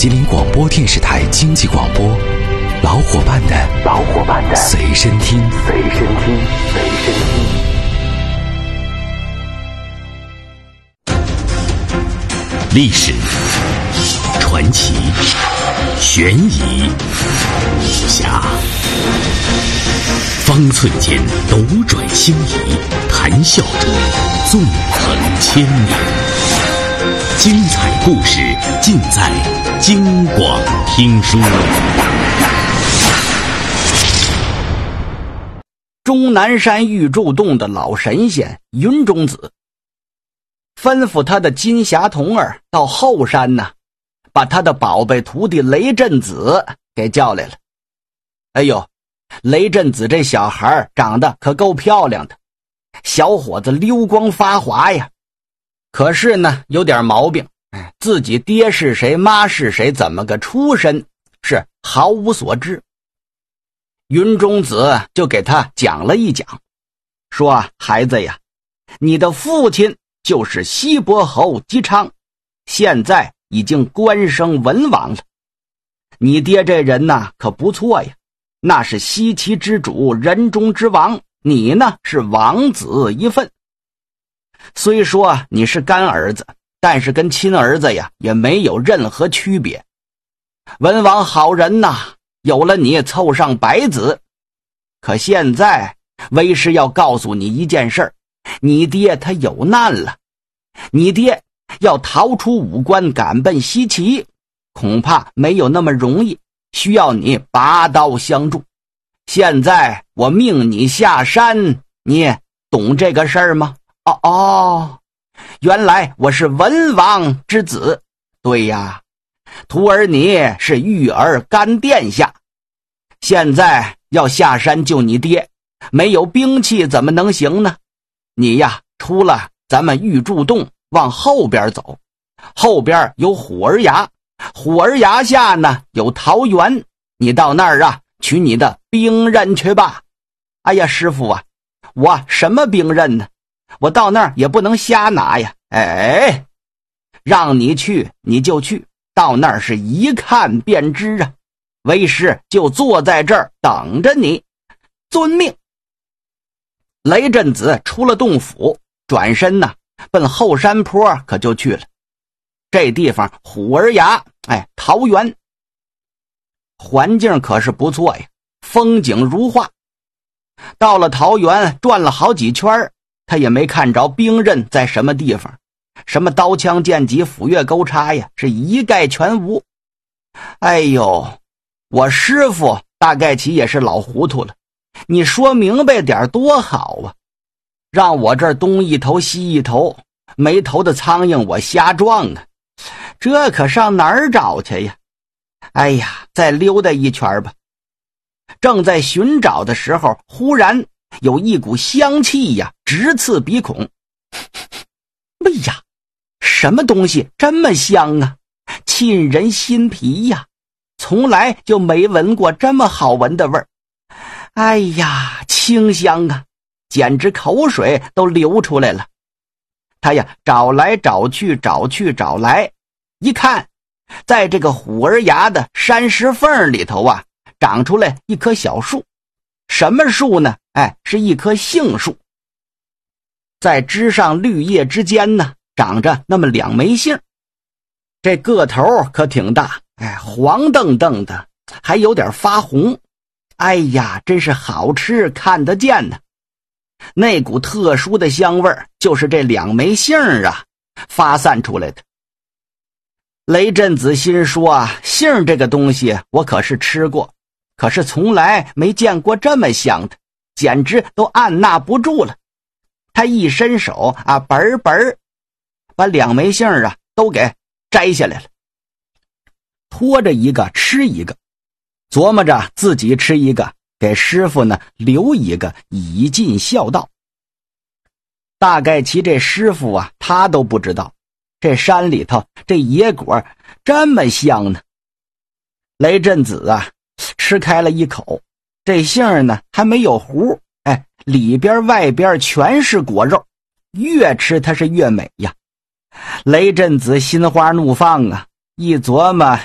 吉林广播电视台经济广播，老伙伴的随身听。历史、传奇、悬疑、武侠，方寸间斗转星移，谈笑中纵横千年。精彩故事尽在京广听书。 终南山玉柱洞的老神仙云中子吩咐他的金匣童儿到后山呢，把他的宝贝徒弟雷震子给叫来了。哎呦，雷震子这小孩长得可够漂亮的，小伙子溜光发滑呀。可是呢，有点毛病，自己爹是谁，妈是谁，怎么个出身，是毫无所知。云中子就给他讲了一讲，说孩子呀，你的父亲就是西伯侯姬昌，现在已经官升文王了。你爹这人呐可不错呀，那是西岐之主，人中之王，你呢是王子一份。虽说你是干儿子，但是跟亲儿子呀也没有任何区别。文王好人呐，有了你凑上百子。可现在为师要告诉你一件事儿，你爹他有难了。你爹要逃出武关赶奔西岐，恐怕没有那么容易，需要你拔刀相助。现在我命你下山，你懂这个事儿吗？哦，原来我是文王之子。对呀，徒儿你是玉儿干殿下，现在要下山救你爹，没有兵器怎么能行呢？你呀，出了咱们玉柱洞往后边走，后边有虎儿崖，虎儿崖下呢有桃园，你到那儿啊取你的兵刃去吧。哎呀，师傅啊，我什么兵刃呢？我到那儿也不能瞎拿呀。哎，让你去你就去，到那儿是一看便知啊。为师就坐在这儿等着你，遵命。雷震子出了洞府，转身呢奔后山坡可就去了。这地方虎儿崖，桃园，环境可是不错呀，风景如画。到了桃园转了好几圈，他也没看着兵刃在什么地方，什么刀枪剑戟斧钺钩叉呀，是一概全无。哎呦，我师傅大概其也是老糊涂了，你说明白点多好啊，让我这儿东一头西一头，没头的苍蝇我瞎撞啊，这可上哪儿找去呀？哎呀，再溜达一圈吧。正在寻找的时候，忽然有一股香气呀直刺鼻孔。哎呀，什么东西这么香啊，沁人心脾呀，从来就没闻过这么好闻的味儿。哎呀，清香啊，简直口水都流出来了。他呀找来找去找来，一看在这个虎儿崖的山石缝里头啊长出来一棵小树。什么树呢？是一棵杏树。在枝上绿叶之间呢长着那么两枚杏，这个头可挺大，黄澄澄的，还有点发红。哎呀，真是好吃看得见呢。那股特殊的香味儿就是这两枚杏啊发散出来的。雷震子心说啊，杏这个东西我可是吃过，可是从来没见过这么香的，简直都按捺不住了。他一伸手啊，本本把两枚杏啊都给摘下来了，拖着一个吃一个，琢磨着自己吃一个，给师傅呢留一个，以尽孝道。大概其这师傅啊，他都不知道这山里头这野果这么香呢。雷震子啊吃开了一口，这杏呢还没有核，里边外边全是果肉，越吃它是越美呀。雷震子心花怒放啊，一琢磨